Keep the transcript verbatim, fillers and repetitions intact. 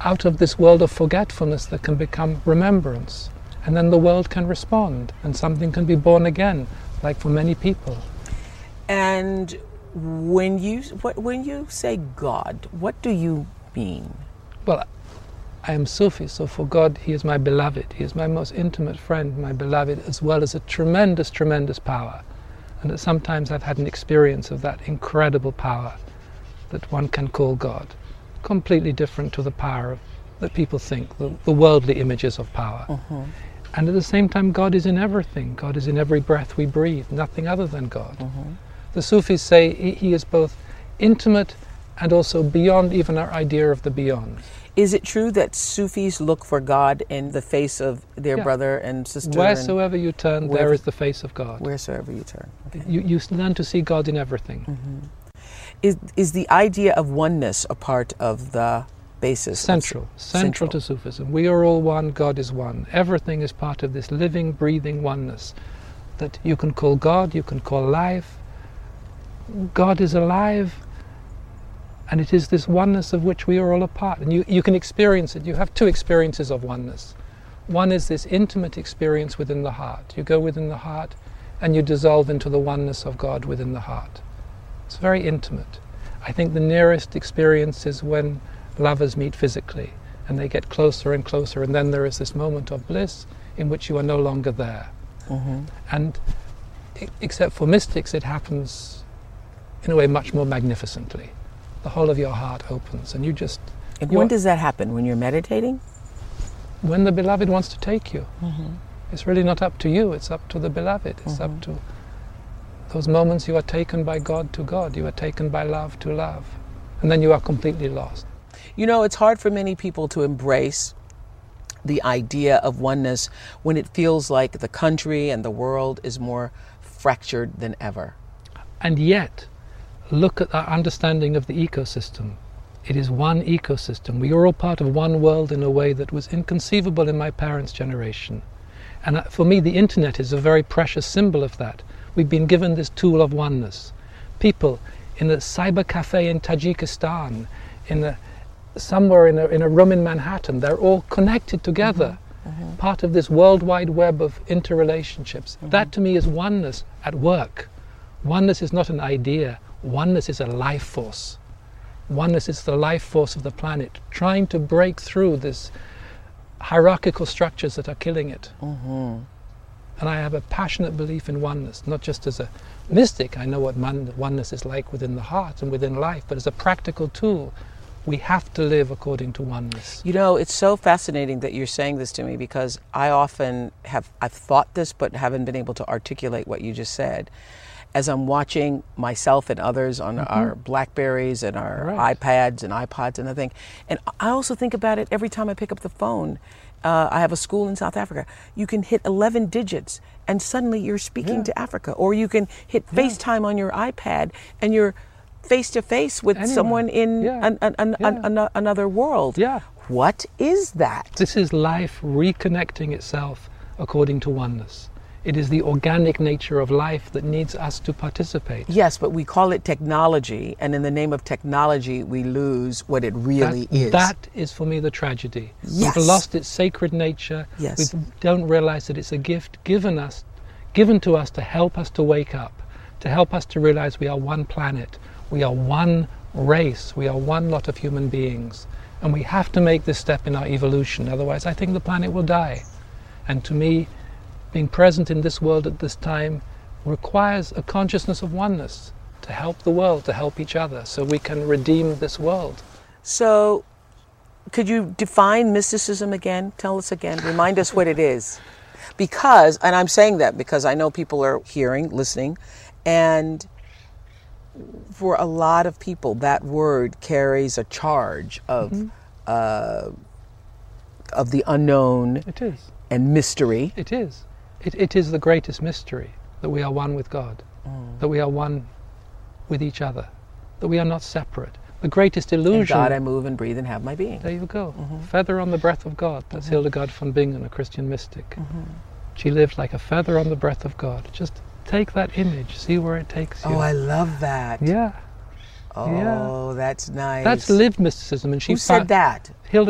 out of this world of forgetfulness there can become remembrance. And then the world can respond, and something can be born again, like for many people. And when you what, when you say God, what do you mean? Well, I am Sufi, so for God, He is my beloved. He is my most intimate friend, my beloved, as well as a tremendous, tremendous power. And that sometimes I've had an experience of that incredible power that one can call God, completely different to the power of, that people think, the, the worldly images of power. Uh-huh. And at the same time, God is in everything. God is in every breath we breathe, nothing other than God. Uh-huh. The Sufis say he, he is both intimate and also beyond even our idea of the beyond. Is it true that Sufis look for God in the face of their Yeah. brother and sister? Wheresoever you turn, wherever- there is the face of God. Wheresoever you turn. Okay. You, you learn to see God in everything. Mm-hmm. Is, is the idea of oneness a part of the basis? Central, central to Sufism. We are all one, God is one. Everything is part of this living, breathing oneness that you can call God, you can call life. God is alive, and it is this oneness of which we are all a part. And you, you can experience it. You have two experiences of oneness. One is this intimate experience within the heart. You go within the heart and you dissolve into the oneness of God within the heart. It's very intimate. I think the nearest experience is when lovers meet physically and they get closer and closer, and then there is this moment of bliss in which you are no longer there. Mm-hmm. And I- except for mystics, it happens in a way much more magnificently. The whole of your heart opens and you just... And you when are- does that happen? When you're meditating? when the beloved wants to take you. Mm-hmm. It's really not up to you, it's up to the beloved. It's Mm-hmm. up to those moments you are taken by God to God, you are taken by love to love, and then you are completely lost. You know, it's hard for many people to embrace the idea of oneness when it feels like the country and the world is more fractured than ever. And yet, look at our understanding of the ecosystem. It is one ecosystem. We are all part of one world in a way that was inconceivable in my parents' generation. And uh, for me, the internet is a very precious symbol of that. We've been given this tool of oneness. People in a cyber cafe in Tajikistan, in a, somewhere in a, in a room in Manhattan, they're all connected together. Mm-hmm. Mm-hmm. Part of this worldwide web of interrelationships. Mm-hmm. That to me is oneness at work. Oneness is not an idea. Oneness is a life force. Oneness is the life force of the planet, trying to break through this hierarchical structures that are killing it. Mm-hmm. And I have a passionate belief in oneness, not just as a mystic. I know what mon- oneness is like within the heart and within life, but as a practical tool, we have to live according to oneness. You know, it's so fascinating that you're saying this to me, because I often have, I've thought this but haven't been able to articulate what you just said. As I'm watching myself and others on mm-hmm. our Blackberries and our Right. iPads and iPods and everything. And I also think about it every time I pick up the phone. Uh, I have a school in South Africa. You can hit eleven digits and suddenly you're speaking Yeah. to Africa. Or you can hit Yeah. FaceTime on your iPad and you're face to face with Anywhere. someone in Yeah. an, an, an, Yeah. an, an, another world. Yeah. What is that? This is life reconnecting itself according to oneness. It is the organic nature of life that needs us to participate. Yes, but we call it technology, and in the name of technology, we lose what it really that, is. That is for me the tragedy. Yes. We've lost its sacred nature. Yes. We don't realize that it's a gift given us, given to us to help us to wake up, to help us to realize we are one planet, we are one race, we are one lot of human beings, and we have to make this step in our evolution. Otherwise, I think the planet will die. And to me, being present in this world at this time requires a consciousness of oneness to help the world, to help each other, so we can redeem this world. So, could you define mysticism again? Tell us again. Remind us what it is. Because, and I'm saying that because I know people are hearing, listening, and for a lot of people, that word carries a charge of Mm-hmm. uh, of the unknown It is. and mystery. It is. It, it is the greatest mystery, that we are one with God, Mm. that we are one with each other, that we are not separate. The greatest In illusion... God I move and breathe and have my being. There you go. Mm-hmm. Feather on the breath of God. That's Mhm. Hildegard von Bingen, a Christian mystic. Mm-hmm. She lived like a feather on the breath of God. Just take that image, see where it takes you. Oh, I love that. Yeah. Oh, Yeah. that's nice. That's lived mysticism. And she Who said found- that?